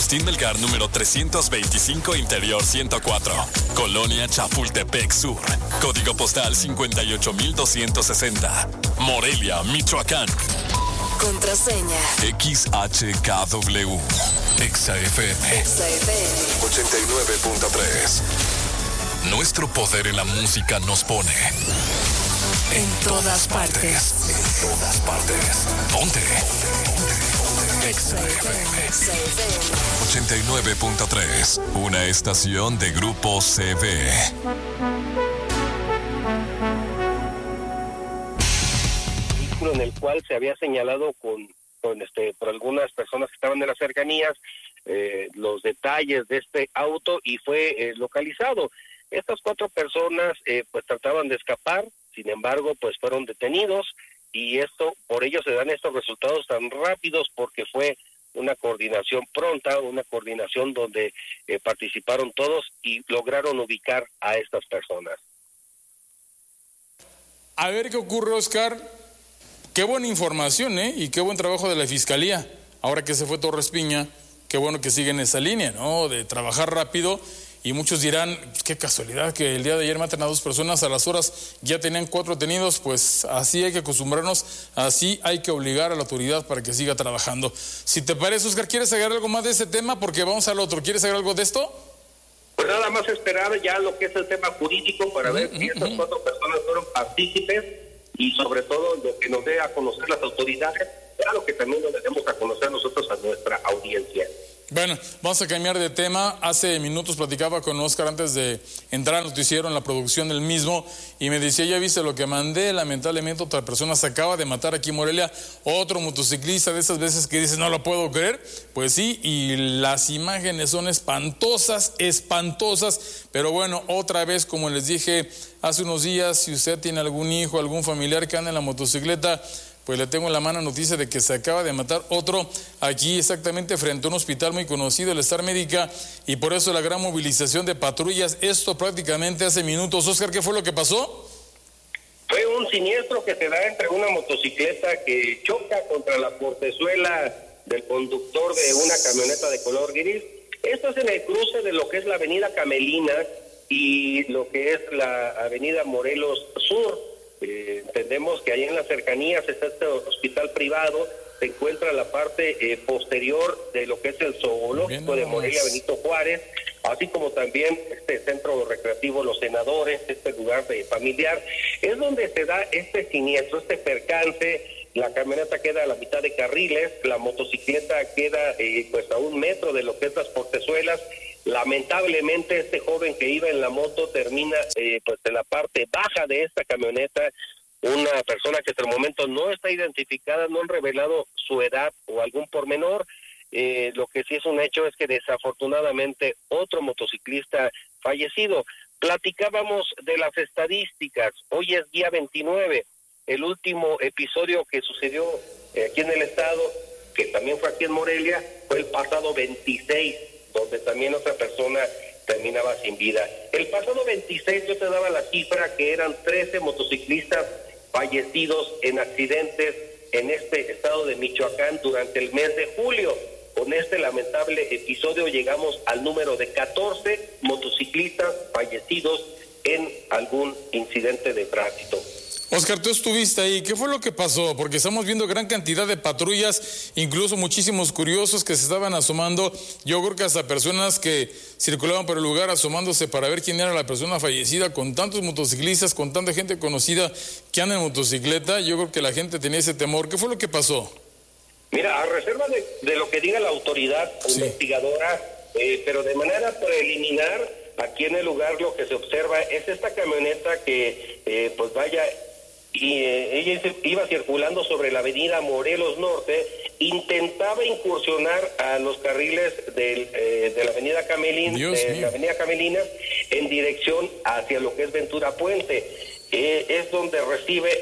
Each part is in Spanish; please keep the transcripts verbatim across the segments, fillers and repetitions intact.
Agustín Melgar, número trescientos veinticinco, Interior ciento cuatro. Colonia Chapultepec Sur. Código postal cincuenta y ocho mil doscientos sesenta. Morelia, Michoacán. Contraseña X H K W. Exa F M. Exa F M ochenta y nueve punto tres. Nuestro poder en la música nos pone en todas partes. En todas partes. Ponte. Exa F M ochenta y nueve punto tres. Una estación de Grupo C V. En el cual se había señalado con, con este por algunas personas que estaban en las cercanías eh, los detalles de este auto y fue eh, localizado. Estas cuatro personas eh, pues trataban de escapar, sin embargo pues fueron detenidos y esto por ello se dan estos resultados tan rápidos porque fue una coordinación pronta, una coordinación donde eh, participaron todos y lograron ubicar a estas personas. A ver qué ocurre, Oscar. Qué buena información, ¿eh? Y qué buen trabajo de la Fiscalía. Ahora que se fue Torres Piña, qué bueno que sigue en esa línea, ¿no? De trabajar rápido. Y muchos dirán, qué casualidad que el día de ayer matan a dos personas, a las horas ya tenían cuatro detenidos. Pues así hay que acostumbrarnos, así hay que obligar a la autoridad para que siga trabajando. Si te parece, Oscar, ¿quieres agregar algo más de ese tema? Porque vamos al otro. ¿Quieres agregar algo de esto? Pues nada más esperar ya lo que es el tema jurídico para uh-huh, ver si uh-huh. estas cuatro personas fueron partícipes y sobre todo lo que nos dé a conocer las autoridades, claro que también lo debemos a conocer nosotros a nuestra audiencia. Bueno, vamos a cambiar de tema. Hace minutos platicaba con Oscar antes de entrar al noticiero en la producción del mismo y me decía, ya viste lo que mandé, lamentablemente otra persona se acaba de matar aquí en Morelia, otro motociclista de esas veces que dice no lo puedo creer, pues sí, y las imágenes son espantosas, espantosas, pero bueno, otra vez como les dije hace unos días, si usted tiene algún hijo, algún familiar que anda en la motocicleta, pues le tengo en la mano noticia de que se acaba de matar otro aquí exactamente frente a un hospital muy conocido, el Star Médica, y por eso la gran movilización de patrullas, esto prácticamente hace minutos. Oscar, ¿qué fue lo que pasó? Fue un siniestro que se da entre una motocicleta que choca contra la portezuela del conductor de una camioneta de color gris. Esto es en el cruce de lo que es la avenida Camelina y lo que es la avenida Morelos Sur. Eh, entendemos que ahí en las cercanías está este hospital privado, se encuentra la parte eh, posterior de lo que es el zoológico de Morelia Benito Juárez, así como también este centro recreativo Los Senadores, este lugar de familiar, es donde se da este siniestro, este percance. La camioneta queda a la mitad de carriles, la motocicleta queda eh, pues a un metro de lo que es las portezuelas. Lamentablemente este joven que iba en la moto termina eh, pues en la parte baja de esta camioneta. Una persona que hasta el momento no está identificada, no han revelado su edad o algún pormenor. Eh, lo que sí es un hecho es que desafortunadamente otro motociclista fallecido. Platicábamos de las estadísticas, hoy es día veintinueve, el último episodio que sucedió eh, aquí en el estado, que también fue aquí en Morelia, fue el pasado veintiséis, donde también otra persona terminaba sin vida. El pasado veintiséis yo te daba la cifra que eran trece motociclistas fallecidos en accidentes en este estado de Michoacán durante el mes de julio. Con este lamentable episodio llegamos al número de catorce motociclistas fallecidos en algún incidente de tránsito. Oscar, tú estuviste ahí, ¿qué fue lo que pasó? Porque estamos viendo gran cantidad de patrullas, incluso muchísimos curiosos que se estaban asomando, yo creo que hasta personas que circulaban por el lugar asomándose para ver quién era la persona fallecida, con tantos motociclistas, con tanta gente conocida que anda en motocicleta, yo creo que la gente tenía ese temor. ¿Qué fue lo que pasó? Mira, a reserva de, de lo que diga la autoridad sí. investigadora, eh, pero de manera preliminar, aquí en el lugar lo que se observa es esta camioneta que, eh, pues vaya... y eh, ella iba circulando sobre la avenida Morelos Norte, intentaba incursionar a los carriles del, eh, de la avenida Camelín, de la avenida Camelina, en dirección hacia lo que es Ventura Puente. Eh, es donde recibe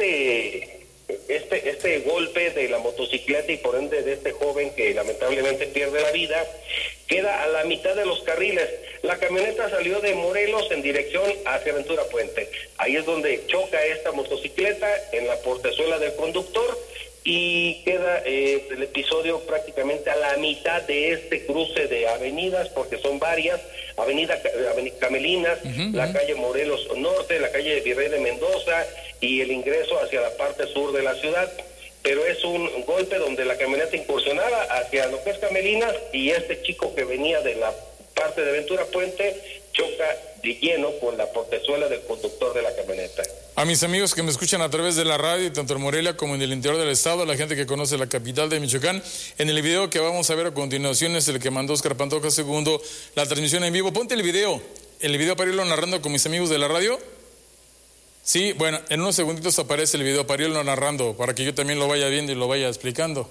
este, este, este golpe de la motocicleta y por ende de este joven que lamentablemente pierde la vida. Queda a la mitad de los carriles. La camioneta salió de Morelos en dirección hacia Ventura Puente. Ahí es donde choca esta motocicleta en la portezuela del conductor y queda eh, el episodio prácticamente a la mitad de este cruce de avenidas, porque son varias, avenida, avenida Camelinas, uh-huh, la calle Morelos Norte, la calle Virrey de Mendoza y el ingreso hacia la parte sur de la ciudad. Pero es un golpe donde la camioneta incursionaba hacia lo que es Camelinas y este chico que venía de la parte de Ventura Puente choca de lleno con la portezuela del conductor de la camioneta. A mis amigos que me escuchan a través de la radio, tanto en Morelia como en el interior del estado, la gente que conoce la capital de Michoacán, en el video que vamos a ver a continuación es el que mandó Oscar Pantoja segundo, la transmisión en vivo. Ponte el video, el video para irlo narrando con mis amigos de la radio. Sí, bueno, en unos segunditos aparece el video para irlo narrando, para que yo también lo vaya viendo y lo vaya explicando.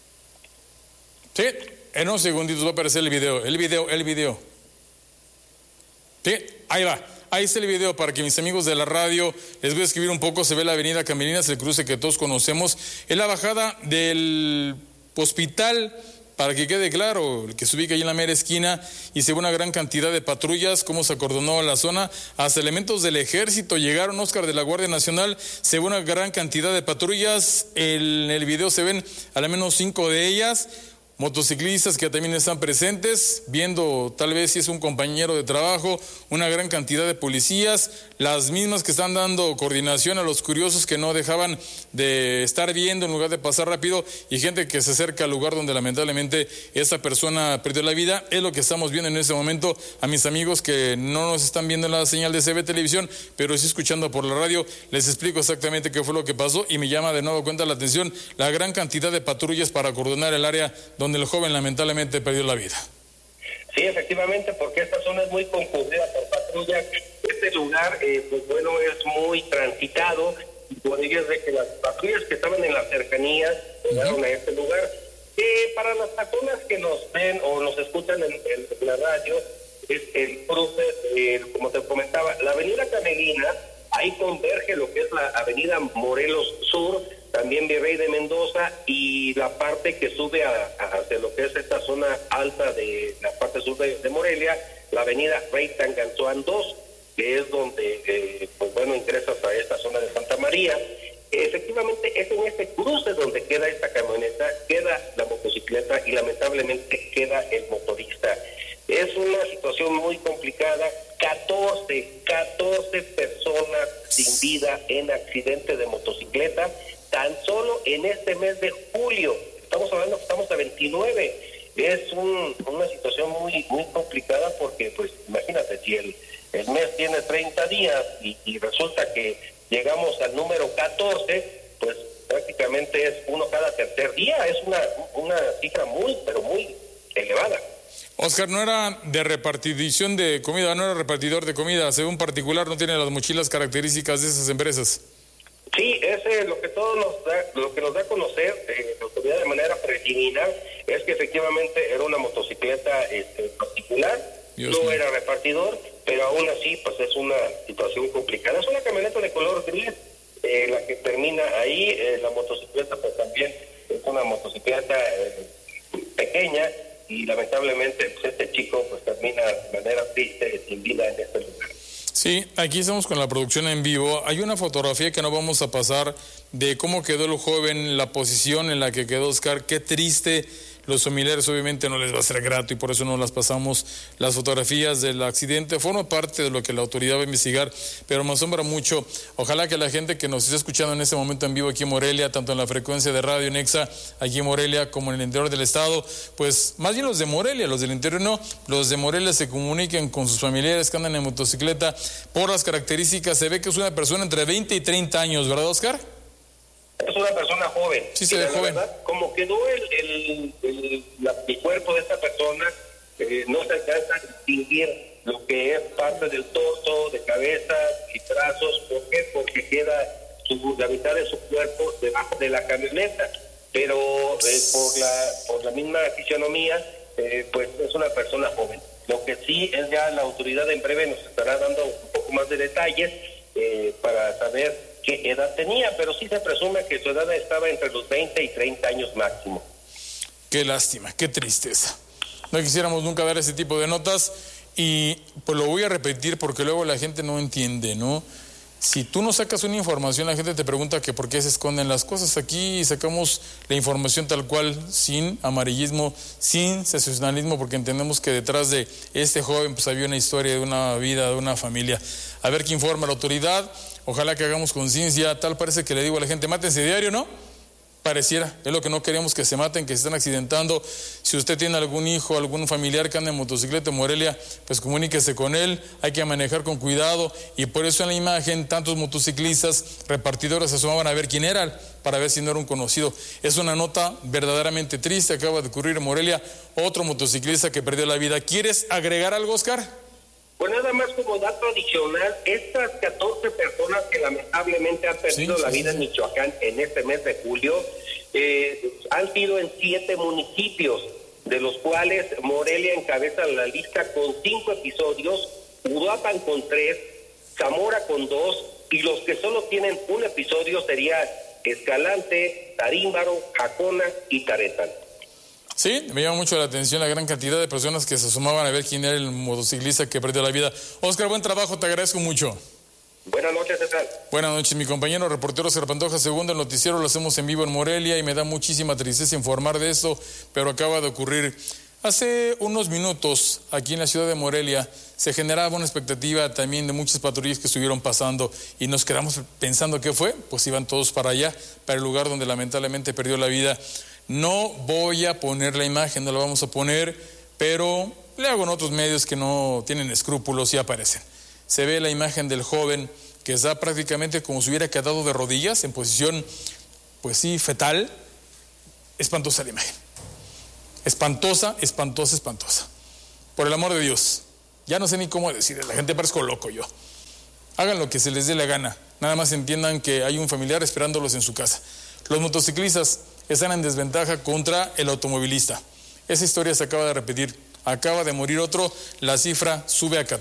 Sí, en unos segunditos va a aparecer el video, el video, el video. Sí, ahí va. Ahí está el video para que mis amigos de la radio, les voy a escribir un poco, se ve la avenida Camelinas, el cruce que todos conocemos, es la bajada del hospital, para que quede claro, el que se ubica ahí en la mera esquina, y se ve una gran cantidad de patrullas, cómo se acordonó la zona, hasta elementos del ejército llegaron, Oscar, de la Guardia Nacional, se ve una gran cantidad de patrullas, en el video se ven al menos cinco de ellas, motociclistas que también están presentes, viendo tal vez si es un compañero de trabajo, una gran cantidad de policías, las mismas que están dando coordinación a los curiosos que no dejaban de estar viendo en lugar de pasar rápido, y gente que se acerca al lugar donde lamentablemente esa persona perdió la vida. Es lo que estamos viendo en este momento. A mis amigos que no nos están viendo en la señal de C B Televisión, pero sí escuchando por la radio, les explico exactamente qué fue lo que pasó, y me llama de nuevo cuenta la atención la gran cantidad de patrullas para coordinar el área donde el joven lamentablemente perdió la vida. Sí, efectivamente, porque esta zona es muy concurrida por patrullas. Este lugar, eh, pues bueno, es muy transitado, y por ello es de que las patrullas que estaban en las cercanías llegaron uh-huh. a este lugar. Eh, para las personas que nos ven o nos escuchan en, en, en la radio, es el cruce, eh, como te comentaba, la avenida Camelina, ahí converge lo que es la avenida Morelos Sur, también Virrey de Mendoza, y la parte que sube a, a, hacia lo que es esta zona alta de la parte sur de, de Morelia, la avenida Rey Tanganzoán dos, que es donde, eh, pues bueno, ingresas a esta zona de Santa María. Efectivamente, es en este cruce donde queda esta camioneta, queda la motocicleta y lamentablemente queda el motorista. Es una situación muy complicada, catorce, catorce personas sin vida en accidente de motocicleta, tan solo en este mes de julio. Estamos hablando que estamos a veintinueve. Es un, una situación muy muy complicada porque, pues, imagínate, si el, el mes tiene treinta días y, y resulta que llegamos al número catorce, pues prácticamente es uno cada tercer día. Es una, una cifra muy, pero muy elevada. Oscar, no era de repartición de comida, no era repartidor de comida, según particular no tiene las mochilas características de esas empresas. Sí, ese es lo que todo nos da, lo que nos da a conocer eh, la autoridad de manera preliminar, es que efectivamente era una motocicleta este, particular, Dios no mío. Era repartidor, pero aún así pues es una situación complicada. Es una camioneta de color gris, eh, la que termina ahí, eh, la motocicleta pues también es una motocicleta eh, pequeña, y lamentablemente pues este chico pues termina de manera triste, sin vida en este lugar. Sí, aquí estamos con la producción en vivo. Hay una fotografía que no vamos a pasar de cómo quedó el joven, la posición en la que quedó Oscar. Qué triste. Los familiares obviamente no les va a ser grato y por eso no las pasamos. Las fotografías del accidente forman parte de lo que la autoridad va a investigar, pero me asombra mucho. Ojalá que la gente que nos esté escuchando en este momento en vivo aquí en Morelia, tanto en la frecuencia de Radio Nexa aquí en Morelia como en el interior del estado, pues más bien los de Morelia, los del interior no, los de Morelia se comuniquen con sus familiares que andan en motocicleta. Por las características se ve que es una persona entre veinte y treinta años, ¿verdad, Oscar? Es una persona joven. Sí, se ve joven. Verdad, como quedó el, el, el, la, el cuerpo de esta persona, eh, no se alcanza a distinguir lo que es parte del torso, de cabeza y brazos. ¿Por qué? Porque queda su, la mitad de su cuerpo debajo de la camioneta. Pero eh, por, la, por la misma fisionomía, eh, pues es una persona joven. Lo que sí es ya la autoridad en breve nos estará dando un poco más de detalles eh, para saber qué edad tenía, pero sí se presume que su edad estaba entre los veinte y treinta años máximo. Qué lástima, qué tristeza. No quisiéramos nunca dar ese tipo de notas y pues lo voy a repetir porque luego la gente no entiende, ¿no? Si tú no sacas una información, la gente te pregunta que por qué se esconden las cosas. Aquí sacamos la información tal cual, sin amarillismo, sin sensacionalismo, porque entendemos que detrás de este joven pues había una historia de una vida, de una familia. A ver qué informa la autoridad. Ojalá que hagamos conciencia. Tal parece que le digo a la gente, mátense diario, ¿no? Pareciera, es lo que no queremos, que se maten, que se están accidentando. Si usted tiene algún hijo, algún familiar que anda en motocicleta en Morelia, pues comuníquese con él. Hay que manejar con cuidado, y por eso en la imagen tantos motociclistas, repartidores se asomaban a ver quién era, para ver si no era un conocido. Es una nota verdaderamente triste, acaba de ocurrir en Morelia, otro motociclista que perdió la vida. ¿Quieres agregar algo, Oscar? Pues nada más como dato adicional, estas catorce personas que lamentablemente han perdido sí, la sí, vida sí. en Michoacán en este mes de julio, eh, han sido en siete municipios, de los cuales Morelia encabeza la lista con cinco episodios, Uruapan con tres, Zamora con dos, y los que solo tienen un episodio sería Escalante, Tarímbaro, Jacona y Taretan. Sí, me llama mucho la atención la gran cantidad de personas que se asomaban a ver quién era el motociclista que perdió la vida. Oscar, buen trabajo, te agradezco mucho. Buenas noches, César. Buenas noches, mi compañero reportero Oscar Pantoja, segundo el noticiero, lo hacemos en vivo en Morelia y me da muchísima tristeza informar de esto, pero acaba de ocurrir. Hace unos minutos, aquí en la ciudad de Morelia, se generaba una expectativa también de muchas patrullas que estuvieron pasando y nos quedamos pensando qué fue, pues iban todos para allá, para el lugar donde lamentablemente perdió la vida. No voy a poner la imagen, no la vamos a poner, pero le hago en otros medios que no tienen escrúpulos y aparecen. Se ve la imagen del joven que está prácticamente como si hubiera quedado de rodillas, en posición, pues sí, fetal. Espantosa la imagen. Espantosa, espantosa, espantosa. Por el amor de Dios, ya no sé ni cómo decir, la gente parezco loco yo. Hagan lo que se les dé la gana, nada más entiendan que hay un familiar esperándolos en su casa. Los motociclistas están en desventaja contra el automovilista. Esa historia se acaba de repetir, acaba de morir otro, la cifra sube a catorce.